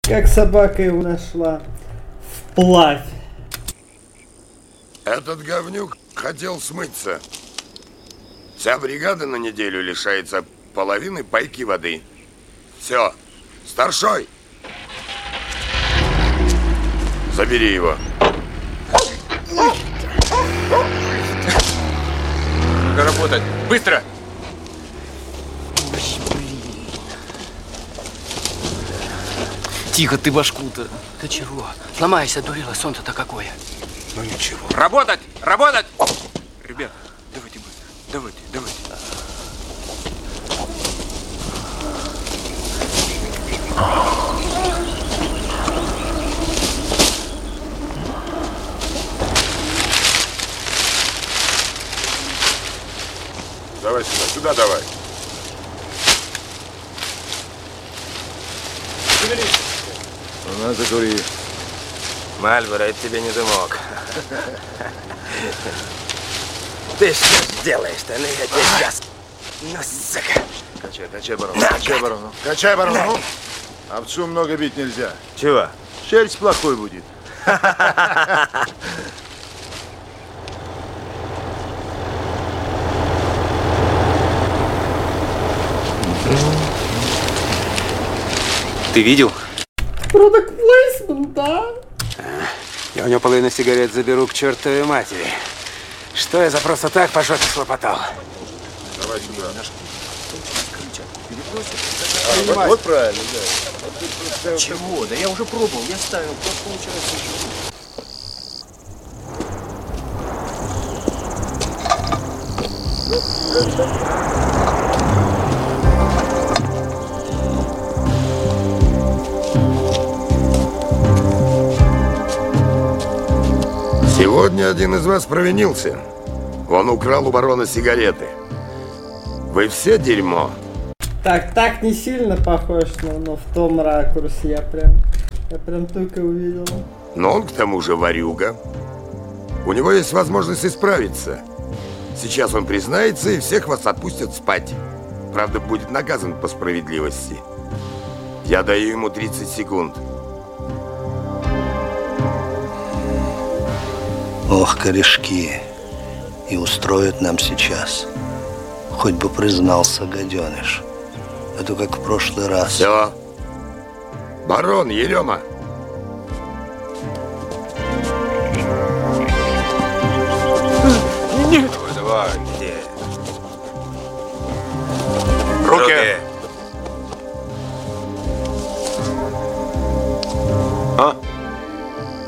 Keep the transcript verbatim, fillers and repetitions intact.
Как собака его нашла. Вплавь. Этот говнюк хотел смыться. Вся бригада на неделю лишается половины пайки воды. Все, старшой! Забери его. Работать! Быстро! Тихо, ты башку-то. Ты чего? Сломайся, дурила, солнце-то какое. Ну ничего. Работать! Работать! Ребята, давайте быстро. Давайте, давайте. Давай сюда, сюда давай. Ну, закури. Мальборо, это тебе не дымок. Ты что сделаешь-то? Ну, я тебе сейчас... Ну, сука. Качай, качай барону, качай барону. Качай барону. Овцу много бить нельзя. Чего? Шерсть плохой будет. Ты видел? Продакт плейсмент, да? Я у него половину сигарет заберу к чертовой матери. Что я за просто так по жопе схлопотал? Давай сюда. А, вот, вот правильно, да. Чего? Да я уже пробовал, я ставил, просто получается еще. Сегодня один из вас провинился. Он украл у барона сигареты. Вы все дерьмо. Так, так не сильно похож, но, но в том ракурсе я прям... Я прям только увидел. Но он к тому же ворюга. У него есть возможность исправиться. Сейчас он признается, и всех вас отпустят спать. Правда, будет наказан по справедливости. Я даю ему тридцать секунд. Ох, корешки, и устроят нам сейчас. Хоть бы признался, гаденыш. А то как в прошлый раз. Все. Барон, Ерема,